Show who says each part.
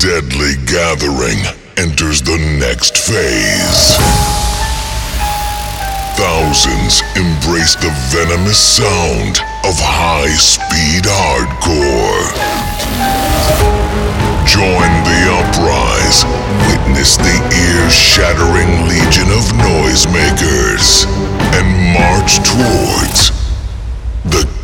Speaker 1: deadly gathering enters the next phase. Thousands embrace the venomous sound of high-speed hardcore. Join the uprise, witness the ear-shattering legion of noisemakers, and march towards the